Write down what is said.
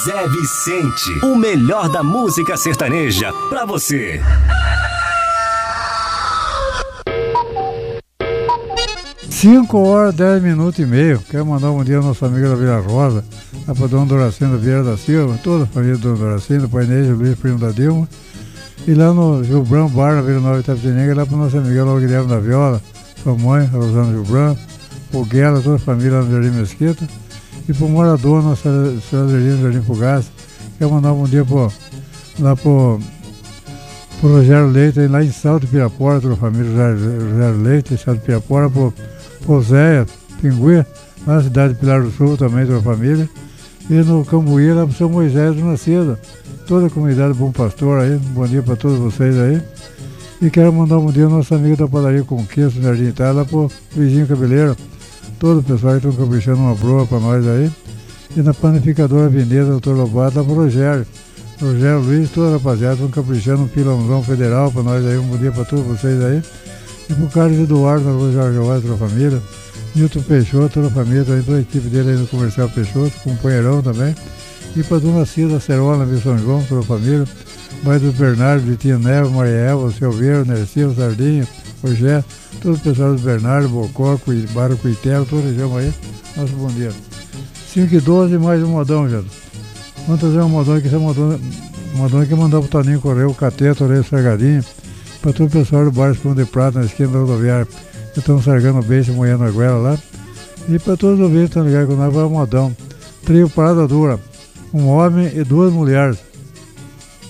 Zé Vicente, o melhor da música sertaneja pra você. Cinco horas, 10 minutos e meio. Quero mandar um dia a nossa amiga da Vila Rosa, lá para Dona Doracina Vieira da Silva, toda a família da Dona Doracina, Pai Neide, Luiz, primo da Dilma. E lá no Gilbrão Bar, na Vila Nova Itapetininga, lá para nossa amiga Laura Guilherme da Viola, sua mãe, a Rosana Gilbrão, o Guela, toda a família lá no Jardim Mesquita. E para o morador, nossa senhora Adelina, no Jardim Fugaça. Quero mandar um bom dia lá pro Rogério Leite, lá em Salto de Pirapora, toda a família Rogério Leite, em Salto de Pirapora, pro Zéia, Pinguê, lá na cidade de Pilar do Sul também, toda a família. E no Cambuí, lá pro São Moisés do Nascida, toda a comunidade Bom Pastor aí, um bom dia para todos vocês aí. E quero mandar um bom dia a nossa amiga da padaria Conquista, no Jardim Itália, lá pro vizinho Cabeleiro, todo o pessoal que estão caprichando uma broa para nós aí. E na panificadora Avenida Doutor Lobato, lá pro Rogério Luiz, toda a rapaziada, estão caprichando um pilãozão federal para nós aí, um bom dia para todos vocês aí. E pro Carlos Eduardo, na Rua Jorge Vaz, toda a família. Milton Peixoto, toda a família, toda a equipe dele aí no Comercial Peixoto, companheirão também. E para Dona Cida Cerola, na Vila São João, toda a família. Pai do Bernardo, Vitinho Neva, Maria Elva, Silveiro, Nercilo, Sardinha, Rogério, todo o pessoal do Bernardo, Bocó, Barra Cuitelo, toda a região aí. Nosso bom dia. 5h12 mais um modão, já. Vamos trazer um modão aqui, esse modão aqui mandar pro Toninho Correio, o Cateto, Orelha Sargadinho, para todo o pessoal do Bar Espão de Prata, na esquina da rodoviária, que estão sargando o beijo, moendo a goela lá. E para todos os ouvintes que estão ligados com nós, vai o modão. Trio Parada Dura, um homem e duas mulheres.